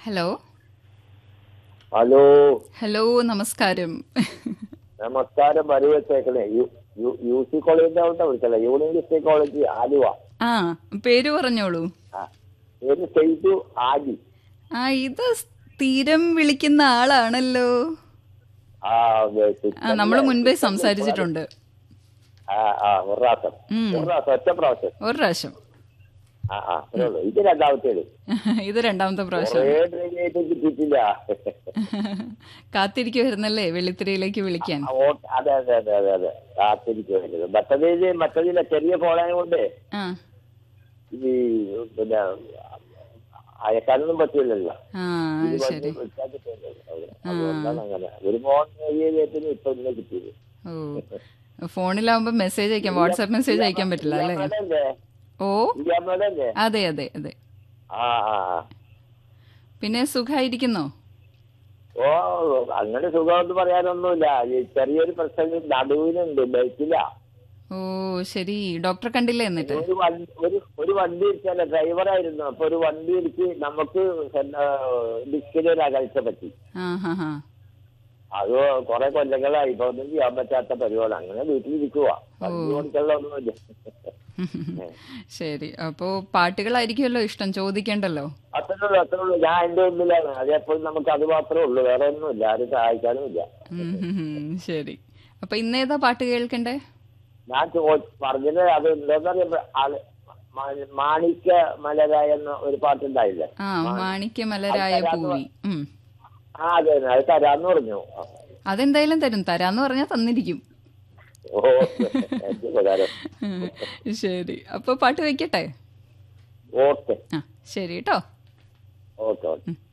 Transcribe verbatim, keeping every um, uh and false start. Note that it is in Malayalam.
ഹലോ ഹലോ ഹലോ നമസ്കാരം. നമസ്കാരം. വരി വെച്ചേക്കണേ യു സി കോളേജിന്റെ അവിടെ വിളിച്ചല്ലേ, യൂണിവേഴ്സിറ്റി കോളേജ് ആലുവ. ആ പേര് പറഞ്ഞോളൂ. ആ പേര് സെയ്തു ആജി. ആ ഇത് സ്ഥിരം വിളിക്കുന്ന ആളാണല്ലോ. ആ അതെ, ആ നമ്മൾ സിസ്റ്ററിന്റെ- മുൻപേ സിസ്റ്ററിന്റെ സംസാരിച്ചിട്ടുണ്ട്. ആ ആ ഒരു പ്രാവശ്യം ഉം. ഒരു പ്രാവശ്യം ഒറ്റ പ്രാവശ്യം. ഒരു പ്രാവശ്യം. ആ ആ അത്രേ ഉള്ളൂ. ഇത് രണ്ടാമത്തേത്. ഇത് രണ്ടാമത്തെ പ്രാവശ്യം. കുറേ ട്രെയിൻ ആയിട്ട് കിട്ടിയിട്ടില്ല. കാത്തിരിക്കുവായിരുന്നല്ലേ വെള്ളിത്തിരയിലേക്ക് വിളിക്കാൻ. ആ, ഓ, അതെ അതെ അതെ അതെ അതെ കാത്തിരിക്കുന്നത്. മറ്റതില് മറ്റതിലെ ചെറിയ ഫോണായ കൊണ്ട് ആ ഈ പിന്നെ അയക്കാനൊന്നും പറ്റില്ലല്ലോ. ആ ഇത് വന്ന് ശരി. വിളിച്ചാൽ കിട്ടുമല്ലോ. അതുകൊണ്ടാണ് അങ്ങനെ ഒരു ഫോൺ ഏരിയത്തിന് ഇപ്പൊ ഇന്ന് കിട്ടിയത്. ഓ ഫോണിലാവുമ്പോ മെസ്സേജ് അയക്കാം, വാട്സാപ്പ് മെസ്സേജ് അയക്കാൻ പറ്റില്ല അല്ലേ? ഇയാമ്മയുടെ ഓ ഇയാമ്മയുടെ അല്ലേ? അതെ അതെ അതെ. ആ ആ ആ. പിന്നെ സുഖായിരിക്കുന്നോ? ഓ അങ്ങനെ സുഖമെന്ന് പറയാനൊന്നുമില്ല. ഈ ചെറിയൊരു പ്രശ്നം നടുവിനുണ്ട്, ബൈക്കില്ല. ഓ ശരി. ഡോക്ടറെ കണ്ടില്ലേ എന്നിട്ട്? ഒരു വണ്ടി ഒരു ഒരു വണ്ടി ഇടിച്ചല്ല, ഡ്രൈവറായിരുന്നു. അപ്പൊ ഒരു വണ്ടി ഇടിച്ച് നമുക്ക് ഡിസ്കിന് ഒരു അകൽച്ച പറ്റി. ആ ഹാ ഹാ. അത് കുറെ കൊല്ലങ്ങളായി. ഇപ്പൊ ഒന്നും ചെയ്യാൻ പറ്റാത്ത പരിപാടി. അങ്ങനെ വീട്ടിലിരിക്കുക. വണ്ടി ഓടിച്ചുള്ള ഒന്നുമില്ല. ശരി. അപ്പോ പാട്ടുകളായിരിക്കുമല്ലോ ഇഷ്ടം, ചോദിക്കണ്ടല്ലോ. അത്രേ ഉള്ളൂ അത്രേ ഉള്ളൂ. ഞാൻ എന്റെ ഉള്ളിലാണ്. അതെപ്പോഴും നമുക്ക് അത് മാത്രമേ ഉള്ളൂ, വേറെ ഒന്നുമില്ല. ആരും സഹായിക്കാനും ഇല്ല. ഉം ഉം ഉം. ശരി. അപ്പൊ ഇന്നേതാ പാട്ട് കേൾക്കണ്ടേ? ഞാൻ ചോ പറഞ്ഞത് അത് എന്താന്ന് പറയുമ്പോ ആള് മാ- മാണിക്യ മലരായ എന്ന ഒരു പാട്ടുണ്ടായില്ലേ? ആ മാണിക്യമലരായ പൂവി. ഉം ആ അതെ, അത് തരാന്ന് പറഞ്ഞു. അതെന്തായാലും തരും. തരാന്ന് പറഞ്ഞാൽ തന്നിരിക്കും. ഓ എനിക്ക് ഉപകാരം. ശരി. അപ്പൊ പാട്ട് വെക്കട്ടെ? ഓക്കെ ആ ശരി കേട്ടോ. Okay okay.